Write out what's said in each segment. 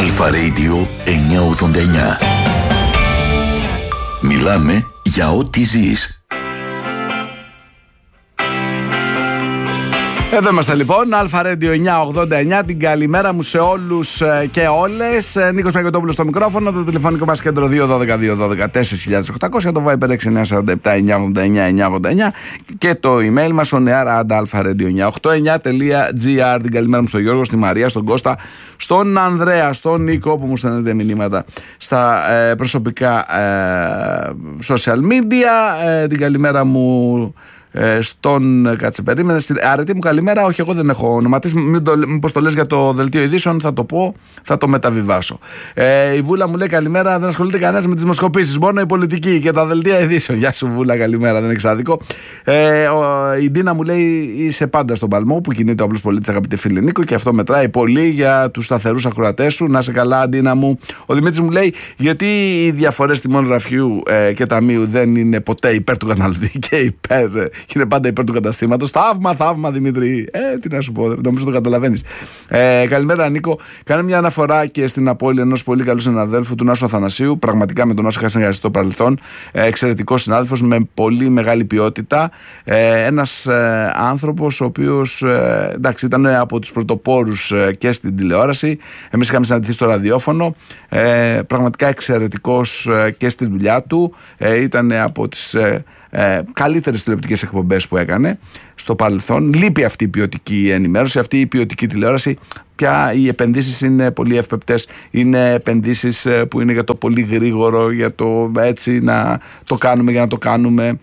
Αλφα Radio 989. Μιλάμε για ό,τι ζεις. Εδώ είμαστε λοιπόν, Αλφα Radio 989. Την καλημέρα μου σε όλους και όλες. Νίκος Παγιωτόπουλος στο μικρόφωνο. Το τηλεφωνικό μας κέντρο 212-212-4800. Το Viber 6947-989-989. Και το email μας onear@alfaradio989.gr. Την καλημέρα μου στον Γιώργο, στη Μαρία, στον Κώστα, στον Ανδρέα, στον Νίκο που μου στέλνετε μηνύματα στα προσωπικά social media. Την καλημέρα μου στον κάτσε περίμενε. Αρετή μου καλημέρα. Όχι, εγώ δεν έχω ονοματίσει. Μήπως το λες για το δελτίο ειδήσεων, θα το πω, θα το μεταβιβάσω. Η Βούλα μου λέει καλημέρα. Δεν ασχολείται κανένας με τις δημοσκοπήσεις. Μόνο η πολιτική και τα δελτία ειδήσεων. Γεια σου, Βούλα, καλημέρα. Δεν έχεις άδικο. Η Ντίνα μου λέει είσαι πάντα στον παλμό που κινείται ο απλός πολίτης, αγαπητέ φίλε Νίκο, και αυτό μετράει πολύ για τους σταθερούς ακροατές σου. Να σε καλά, Ντίνα μου. Ο Δημήτρης μου λέει γιατί οι διαφορές τιμών γραφείου και ταμείου δεν είναι ποτέ υπέρ του καταναλωτή και είναι πάντα υπέρ του καταστήματος. Θαύμα, Δημήτρη. Τι να σου πω, νομίζω το καταλαβαίνεις. Καλημέρα, Νίκο. Κάνε μια αναφορά και στην απώλεια ενός πολύ καλού συναδέλφου, του Νάσου Αθανασίου. Πραγματικά με τον Νάσο είχα συνεργαστεί στο παρελθόν. Εξαιρετικός συνάδελφος με πολύ μεγάλη ποιότητα. Ένας άνθρωπος ο οποίος εντάξει, ήταν από τους πρωτοπόρους και στην τηλεόραση. Εμείς είχαμε συναντηθεί στο ραδιόφωνο. Πραγματικά εξαιρετικός και στη δουλειά του. Ήταν από τις καλύτερες τηλεοπτικές εκπομπές που έκανε στο παρελθόν. Λείπει αυτή η ποιοτική ενημέρωση, αυτή η ποιοτική τηλεόραση. Πια οι επενδύσεις είναι πολύ εύπεπτες. Είναι επενδύσεις που είναι για το πολύ γρήγορο, για το έτσι να το κάνουμε για να το κάνουμε.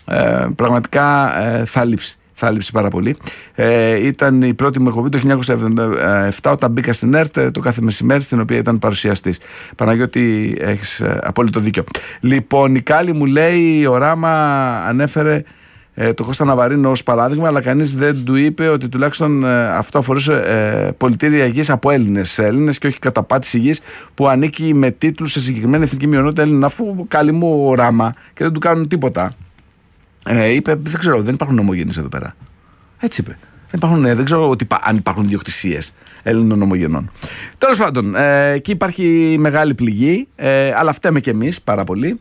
Πραγματικά θα λείψει πάρα πολύ. Ήταν η πρώτη μου εκπομπή το 1977 όταν μπήκα στην ΕΡΤ το κάθε μεσημέρι, στην οποία ήταν παρουσιαστής. Παναγιώτη, έχεις απόλυτο δίκιο. Λοιπόν, η Κάλλη μου λέει ο Ράμα ανέφερε το Κώστα Ναβαρίνο ως παράδειγμα, αλλά κανείς δεν του είπε ότι τουλάχιστον αυτό αφορούσε πολιτήρια γης από Έλληνες και όχι καταπάτηση γης που ανήκει με τίτλους σε συγκεκριμένη εθνική μειονότητα Έλληνα, αφού Κάλλη μου ο Ράμα και δεν του κάνουν τίποτα. Είπε, δεν ξέρω, δεν υπάρχουν ομογενείς εδώ πέρα. Έτσι είπε. Δεν ξέρω αν υπάρχουν ιδιοκτησίες Έλληνων ομογενών. Τέλος πάντων, εκεί υπάρχει μεγάλη πληγή, αλλά φταίμε κι εμείς πάρα πολύ,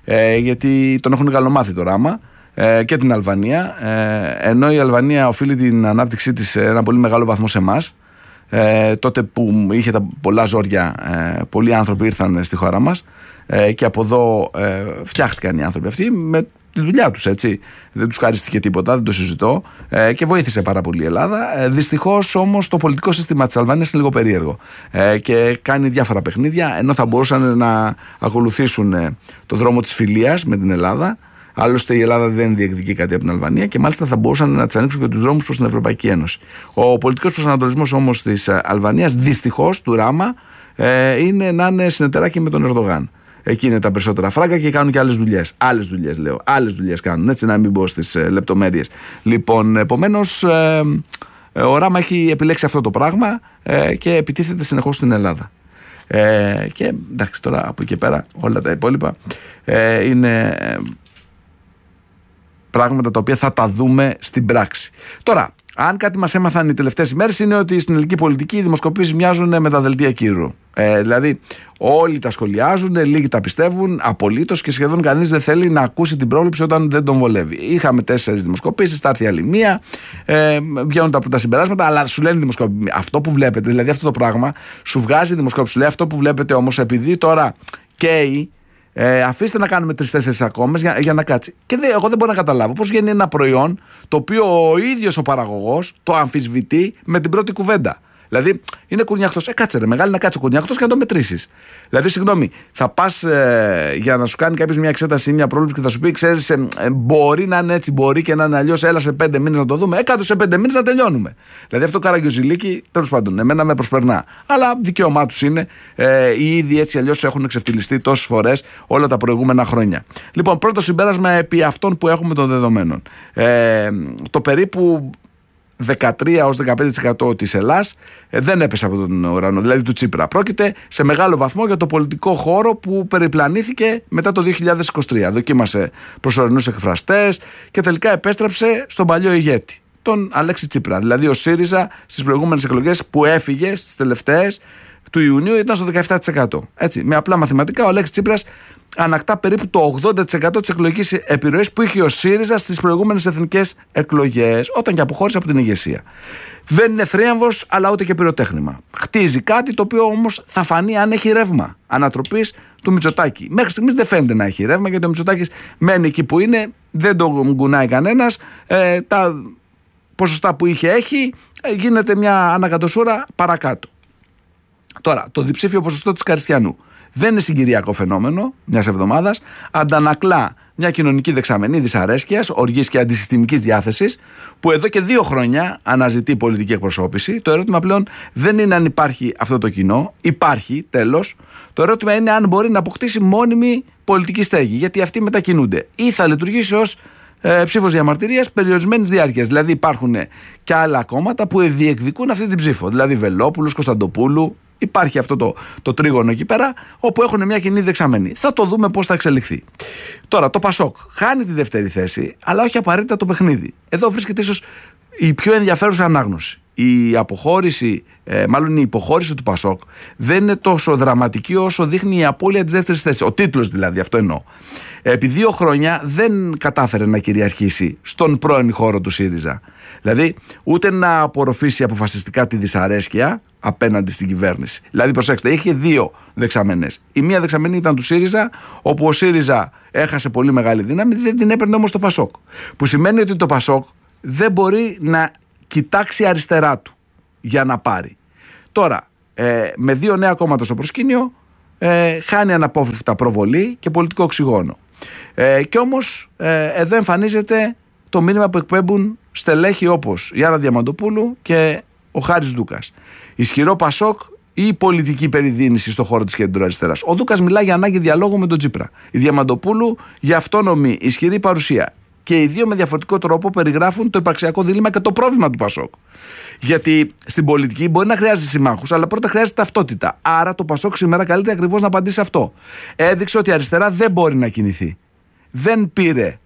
γιατί τον έχουν καλομάθει το Ράμα και την Αλβανία, ενώ η Αλβανία οφείλει την ανάπτυξή της σε ένα πολύ μεγάλο βαθμό σε εμάς. Τότε που είχε τα πολλά ζόρια, πολλοί άνθρωποι ήρθαν στη χώρα μας και από εδώ φτιάχτηκαν οι άνθρωποι αυτοί με τη δουλειά τους, έτσι. Δεν τους χαρίστηκε τίποτα, δεν το συζητώ, και βοήθησε πάρα πολύ η Ελλάδα. Δυστυχώς όμως το πολιτικό σύστημα της Αλβανίας είναι λίγο περίεργο και κάνει διάφορα παιχνίδια, ενώ θα μπορούσαν να ακολουθήσουν το δρόμο της φιλίας με την Ελλάδα. Άλλωστε η Ελλάδα δεν διεκδικεί κάτι από την Αλβανία και μάλιστα θα μπορούσαν να της ανοίξουν και τους δρόμους προς την Ευρωπαϊκή Ένωση. Ο πολιτικός προσανατολισμός όμως της Αλβανίας, δυστυχώς του Ράμα, είναι να είναι συνεταιράκι με τον Ερντογάν. Εκεί είναι τα περισσότερα φράγκα και κάνουν και άλλες δουλειές. Άλλες δουλειές κάνουν, έτσι, να μην μπω στις λεπτομέρειες. Λοιπόν, επομένως, ο Ράμα έχει επιλέξει αυτό το πράγμα και επιτίθεται συνεχώς στην Ελλάδα. Και εντάξει, τώρα από εκεί πέρα όλα τα υπόλοιπα είναι πράγματα τα οποία θα τα δούμε στην πράξη. Τώρα, αν κάτι μας έμαθαν οι τελευταίες ημέρες είναι ότι στην ελληνική πολιτική οι δημοσκοπήσεις μοιάζουν με τα δελτία κύρου. Δηλαδή, όλοι τα σχολιάζουν, λίγοι τα πιστεύουν απολύτως και σχεδόν κανείς δεν θέλει να ακούσει την πρόβλεψη όταν δεν τον βολεύει. Είχαμε 4 δημοσκοπήσεις, θα έρθει άλλη μία, βγαίνουν τα πρώτα συμπεράσματα, αλλά σου λένε δημοσκοπήσεις. Αυτό που βλέπετε, δηλαδή αυτό το πράγμα, σου βγάζει δημοσκόπηση, σου λέει αυτό που βλέπετε όμως, επειδή τώρα καίει. Αφήστε να κάνουμε 3-4 ακόμα για να κάτσει. Και εγώ δεν μπορώ να καταλάβω πώς βγαίνει ένα προϊόν το οποίο ο ίδιος ο παραγωγός το αμφισβητεί με την πρώτη κουβέντα. Δηλαδή είναι κουρνιάχτος. Κάτσε ρε μεγάλη να κάτσει ο κουρνιάχτος και να το μετρήσεις. Δηλαδή, συγγνώμη, θα πας για να σου κάνει κάποιος μια εξέταση ή μια πρόβλεψη και θα σου πει: ξέρεις, μπορεί να είναι έτσι, μπορεί και να είναι αλλιώς. Έλα σε 5 μήνες να το δούμε. Κάτω σε 5 μήνες να τελειώνουμε. Δηλαδή, αυτό το Καραγκιόζηλίκι, τέλος πάντων, εμένα με προσπερνά. Αλλά δικαίωμά τους είναι. Ήδη έτσι αλλιώς έχουν εξευτυλιστεί τόσες φορές όλα τα προηγούμενα χρόνια. Λοιπόν, πρώτο συμπέρασμα επί αυτών που έχουμε των δεδομένων. Το περίπου 13-15% της Ελλάς δεν έπεσε από τον ουρανό, δηλαδή του Τσίπρα. Πρόκειται σε μεγάλο βαθμό για το πολιτικό χώρο που περιπλανήθηκε μετά το 2023. Δοκίμασε προσωρινούς εκφραστές και τελικά επέστρεψε στον παλιό ηγέτη, τον Αλέξη Τσίπρα. Δηλαδή ο ΣΥΡΙΖΑ στις προηγούμενες εκλογές που έφυγε στις τελευταίες του Ιουνίου ήταν στο 17%. Έτσι, με απλά μαθηματικά, ο Αλέξης Τσίπρας ανακτά περίπου το 80% της εκλογικής επιρροής που είχε ο ΣΥΡΙΖΑ στις προηγούμενες εθνικές εκλογές, όταν και αποχώρησε από την ηγεσία. Δεν είναι θρίαμβος, αλλά ούτε και πυροτέχνημα. Χτίζει κάτι το οποίο όμως θα φανεί αν έχει ρεύμα ανατροπής του Μητσοτάκη. Μέχρι στιγμής δεν φαίνεται να έχει ρεύμα, γιατί ο Μητσοτάκης μένει εκεί που είναι, δεν το γκουνάει κανένας. Τα ποσοστά που έχει, γίνεται μια ανακατοσούρα παρακάτω. Τώρα, το διψήφιο ποσοστό της Καριστιανού δεν είναι συγκυριακό φαινόμενο μιας εβδομάδας. Αντανακλά μια κοινωνική δεξαμενή δυσαρέσκειας, οργής και αντισυστημικής διάθεσης, που εδώ και 2 χρόνια αναζητεί πολιτική εκπροσώπηση. Το ερώτημα πλέον δεν είναι αν υπάρχει αυτό το κοινό. Υπάρχει, τέλος. Το ερώτημα είναι αν μπορεί να αποκτήσει μόνιμη πολιτική στέγη. Γιατί αυτοί μετακινούνται. Ή θα λειτουργήσει ως ψήφος διαμαρτυρίας περιορισμένης διάρκειας. Δηλαδή υπάρχουν και άλλα κόμματα που διεκδικούν αυτή την ψήφο. Δηλαδή Βελόπουλος, Κωνσταντοπούλου. Υπάρχει αυτό το τρίγωνο εκεί πέρα, όπου έχουν μια κοινή δεξαμενή. Θα το δούμε πώς θα εξελιχθεί. Τώρα, το Πασόκ χάνει τη δεύτερη θέση, αλλά όχι απαραίτητα το παιχνίδι. Εδώ βρίσκεται ίσως η πιο ενδιαφέρουσα ανάγνωση. Η υποχώρηση του Πασόκ δεν είναι τόσο δραματική όσο δείχνει η απώλεια της δεύτερης θέσης. Ο τίτλος δηλαδή, αυτό εννοώ. Επί 2 χρόνια δεν κατάφερε να κυριαρχήσει στον πρώην χώρο του ΣΥΡΙΖΑ. Δηλαδή, ούτε να απορροφήσει αποφασιστικά τη δυσαρέσκεια απέναντι στην κυβέρνηση. Δηλαδή, προσέξτε, είχε 2 δεξαμενές. Η μία δεξαμενή ήταν του ΣΥΡΙΖΑ, όπου ο ΣΥΡΙΖΑ έχασε πολύ μεγάλη δύναμη, δεν την έπαιρνε όμως το Πασόκ. Που σημαίνει ότι το Πασόκ δεν μπορεί να κοιτάξει αριστερά του για να πάρει. Τώρα, με 2 νέα κόμματα στο προσκήνιο, χάνει αναπόφευκτα προβολή και πολιτικό οξυγόνο. Κι όμως, εδώ εμφανίζεται το μήνυμα που εκπέμπουν στελέχη όπως η Άννα Διαμαντοπούλου και ο Χάρης Ντούκας. Ισχυρό Πασόκ ή πολιτική περιδίνηση στον χώρο της κεντροαριστεράς. Ο Ντούκας μιλάει για ανάγκη διαλόγου με τον Τσίπρα. Η Διαμαντοπούλου για αυτόνομη ισχυρή παρουσία. Και οι δύο με διαφορετικό τρόπο περιγράφουν το υπαρξιακό δίλημμα και το πρόβλημα του Πασόκ. Γιατί στην πολιτική μπορεί να χρειάζεται συμμάχους, αλλά πρώτα χρειάζεται ταυτότητα. Άρα το Πασόκ σήμερα καλείται ακριβώς να απαντήσει αυτό. Έδειξε ότι η αριστερά δεν μπορεί να κινηθεί. Δεν πήρε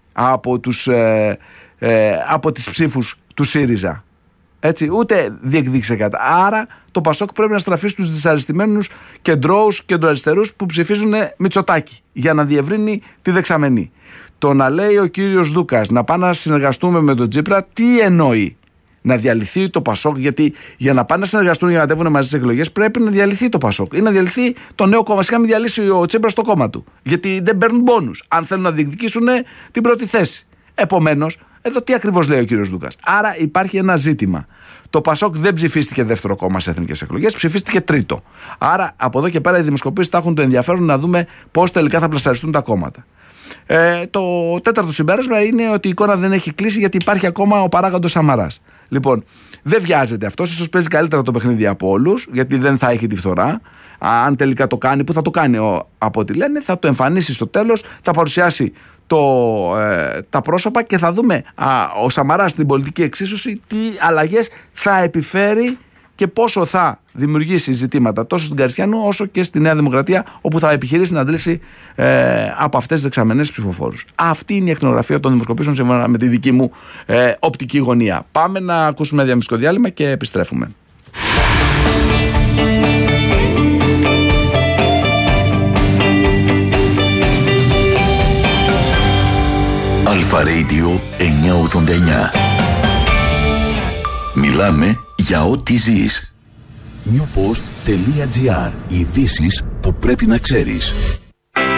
από τις ψήφους του ΣΥΡΙΖΑ. Έτσι, ούτε διεκδίκησε κάτι. Άρα το Πασόκ πρέπει να στραφεί στους δυσαρεστημένους κεντρώους, κεντροαριστερούς που ψηφίζουν Μητσοτάκη για να διευρύνει τη δεξαμενή. Το να λέει ο κύριος Ντούκας να πάμε να συνεργαστούμε με τον Τσίπρα, τι εννοεί? Να διαλυθεί το Πασόκ? Γιατί για να πάνε να συνεργαστούν για να κατέβουν μαζί στις εκλογές πρέπει να διαλυθεί το Πασόκ ή να διαλυθεί το νέο κόμμα. Σιγά μην διαλύσει ο Τσίπρας το κόμμα του. Γιατί δεν παίρνουν μπόνους αν θέλουν να διεκδικήσουν την πρώτη θέση. Επομένως, εδώ τι ακριβώς λέει ο κύριος Ντούκας? Άρα υπάρχει ένα ζήτημα. Το Πασόκ δεν ψηφίστηκε δεύτερο κόμμα σε εθνικές εκλογές, ψηφίστηκε τρίτο. Άρα από εδώ και πέρα οι δημοσκοπήσεις θα έχουν το ενδιαφέρον να δούμε πώς τελικά θα πλασαριστούν τα κόμματα. Το τέταρτο συμπέρασμα είναι ότι η εικόνα δεν έχει κλείσει, γιατί υπάρχει ακόμα ο παράγοντος Σαμαράς. Λοιπόν, δεν βιάζεται αυτός, ίσως παίζει καλύτερα το παιχνίδι από όλους, γιατί δεν θα έχει τη φθορά. Αν τελικά το κάνει, που θα το κάνει από ό,τι λένε, θα το εμφανίσει στο τέλος, θα παρουσιάσει τα πρόσωπα και θα δούμε ο Σαμαράς στην πολιτική εξίσωση τι αλλαγές θα επιφέρει και πόσο θα δημιουργήσει ζητήματα τόσο στην Καριστιανού όσο και στη Νέα Δημοκρατία, όπου θα επιχειρήσει να αντλήσει από αυτές τις δεξαμενές ψηφοφόρους. Αυτή είναι η ακτινογραφία των δημοσκοπήσεων σύμφωνα με τη δική μου οπτική γωνία. Πάμε να ακούσουμε ένα διαφημιστικό διάλειμμα και επιστρέφουμε. Αλφα Radio 989. Μιλάμε για ό,τι ζεις. Newpost.gr. Ειδήσεις που πρέπει να ξέρεις.